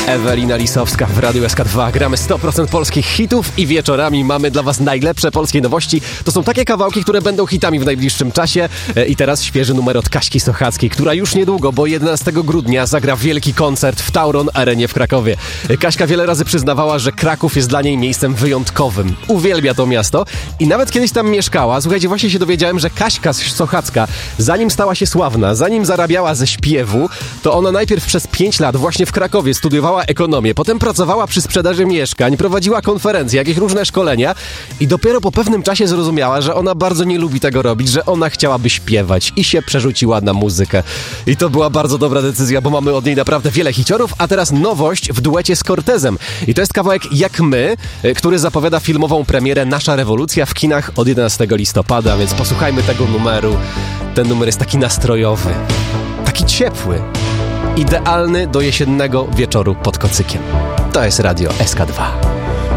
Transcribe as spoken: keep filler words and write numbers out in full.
Ewelina Lisowska w Radiu S K dwa. Gramy sto procent polskich hitów i wieczorami mamy dla was najlepsze polskie nowości. To są takie kawałki, które będą hitami w najbliższym czasie. I teraz świeży numer od Kaśki Sochackiej, która już niedługo, bo jedenastego grudnia zagra wielki koncert w Tauron Arenie w Krakowie. Kaśka wiele razy przyznawała, że Kraków jest dla niej miejscem wyjątkowym. Uwielbia to miasto i nawet kiedyś tam mieszkała. Słuchajcie, właśnie się dowiedziałem, że Kaśka Sochacka, zanim stała się sławna, zanim zarabiała ze śpiewu, to ona najpierw przez pięć lat właśnie w Krakowie studiowała ekonomię, potem pracowała przy sprzedaży mieszkań, prowadziła konferencje, jakieś różne szkolenia i dopiero po pewnym czasie zrozumiała, że ona bardzo nie lubi tego robić, że ona chciałaby śpiewać i się przerzuciła na muzykę. I to była bardzo dobra decyzja, bo mamy od niej naprawdę wiele hiciorów, a teraz nowość w duecie z Cortezem. I to jest kawałek Jak my, który zapowiada filmową premierę Nasza rewolucja w kinach od jedenastego listopada, więc posłuchajmy tego numeru. Ten numer jest taki nastrojowy, taki ciepły. Idealny do jesiennego wieczoru pod kocykiem. To jest Radio S K dwa.